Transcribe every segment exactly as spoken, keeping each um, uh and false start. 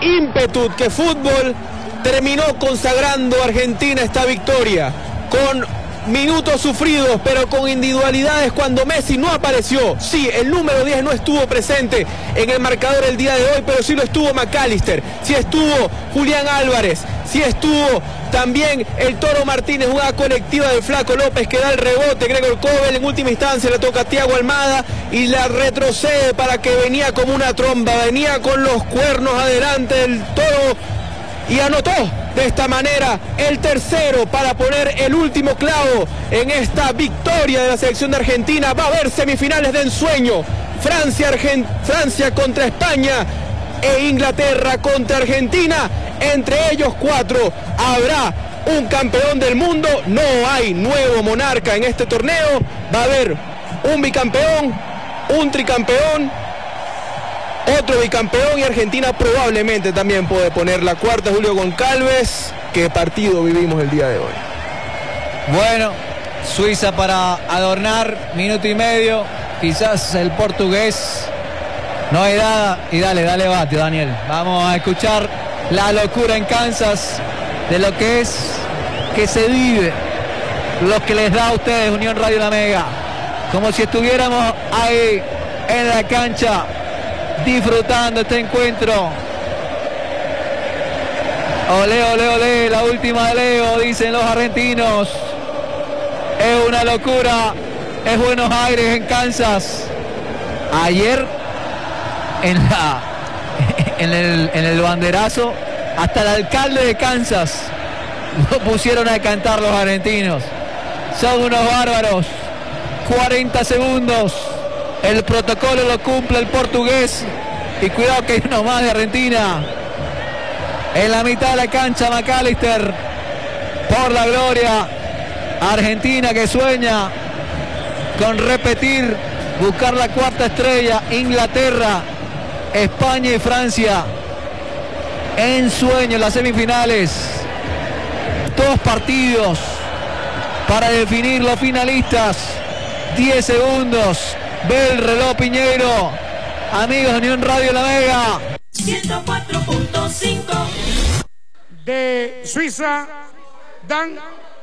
ímpetu que fútbol terminó consagrando a Argentina esta victoria, con minutos sufridos, pero con individualidades cuando Messi no apareció. Sí, el número diez no estuvo presente en el marcador el día de hoy, pero sí lo estuvo McAllister, sí estuvo Julián Álvarez, sí estuvo también el Toro Martínez, jugada colectiva del Flaco López que da el rebote, Gregor Kobel en última instancia le toca a Thiago Almada y la retrocede para que venía como una tromba, venía con los cuernos adelante el Toro y anotó de esta manera el tercero para poner el último clavo en esta victoria de la selección de Argentina. Va a haber semifinales de ensueño, Francia, Argent Francia contra España e Inglaterra contra Argentina. Entre ellos cuatro habrá un campeón del mundo, no hay nuevo monarca en este torneo, va a haber un bicampeón, un tricampeón, otro bicampeón y Argentina probablemente también puede poner la cuarta. Julio Goncalves, ¿qué partido vivimos el día de hoy? Bueno, Suiza para adornar, minuto y medio, quizás el portugués, no hay nada, y dale, dale bate Daniel, vamos a escuchar la locura en Kansas de lo que es, que se vive, lo que les da a ustedes Unión Radio La Mega, como si estuviéramos ahí en la cancha disfrutando este encuentro. Olé, olé, olé, la última de Leo, dicen los argentinos. Es una locura, es Buenos Aires en Kansas. Ayer en la en el, en el banderazo hasta el alcalde de Kansas lo pusieron a cantar los argentinos. Son unos bárbaros. cuarenta segundos. El protocolo lo cumple el portugués. Y cuidado que hay uno más de Argentina. En la mitad de la cancha McAllister. Por la gloria. Argentina que sueña con repetir, buscar la cuarta estrella. Inglaterra, España y Francia en sueño en las semifinales. Dos partidos para definir los finalistas. diez segundos. Ve el reloj Piñeiro. Amigos de Unión Radio La Mega. ciento cuatro punto cinco. De Suiza, Dan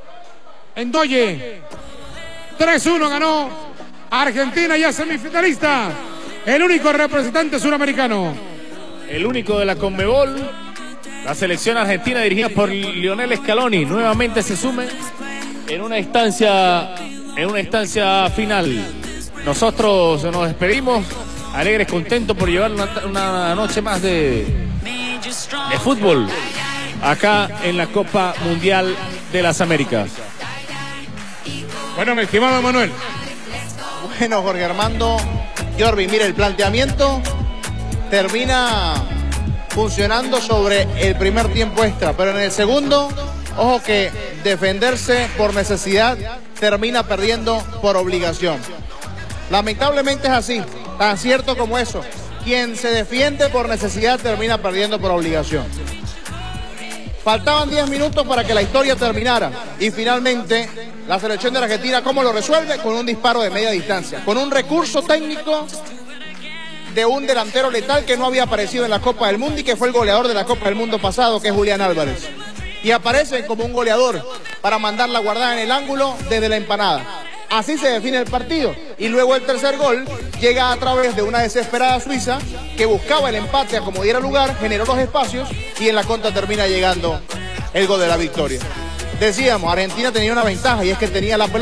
Endoye. tres uno ganó Argentina, ya semifinalista. El único representante suramericano. El único de la Conmebol. La selección argentina dirigida por Lionel Scaloni nuevamente se sume en una instancia, en una instancia final. Nosotros nos despedimos, alegres, contentos por llevar una, una noche más de, de fútbol acá en la Copa Mundial de las Américas. Bueno, mi estimado Manuel. Bueno, Jorge Armando, Jordi, mire, el planteamiento termina funcionando sobre el primer tiempo extra, pero en el segundo, ojo que defenderse por necesidad termina perdiendo por obligación. Lamentablemente es así, tan cierto como eso. Quien se defiende por necesidad termina perdiendo por obligación. Faltaban diez minutos para que la historia terminara y finalmente la selección de la Argentina, ¿cómo lo resuelve? Con un disparo de media distancia, con un recurso técnico de un delantero letal que no había aparecido en la Copa del Mundo y que fue el goleador de la Copa del Mundo pasado, que es Julián Álvarez. Y aparece como un goleador para mandarla guardada en el ángulo desde la empanada. Así se define el partido. Y luego el tercer gol llega a través de una desesperada Suiza que buscaba el empate a como diera lugar, generó los espacios y en la contra termina llegando el gol de la victoria. Decíamos, Argentina tenía una ventaja y es que tenía la pelota.